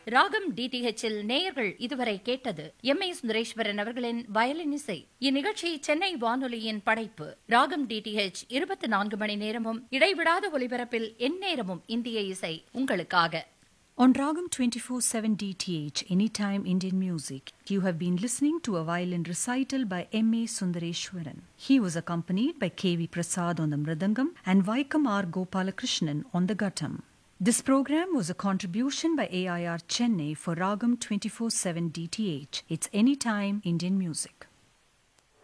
ராகம் டிடிஹெச்சில் நேயர்கள் இதுவரை கேட்டது எம்.ஏ. சுந்தரேஸ்வரன் அவர்களின் வயலின் இசை. இந்நிகழ்ச்சி சென்னை வானொலியின் படைப்பு. ராகம் டிடிஹெச் 24 மணி நேரமும் இடைவிடாத ஒலிபரப்பில் எந்நேரமும் இந்திய இசை உங்களுக்காக. On Ragam 24/7 DTH, Anytime Indian Music, you have been listening to a violin recital by M.A. Sundareshwaran. He was accompanied by K.V. Prasad on the mridangam and Vaikam R. Gopalakrishnan on the guttam. This program was a contribution by AIR Chennai for Ragam 24/7 DTH. It's Anytime Indian Music.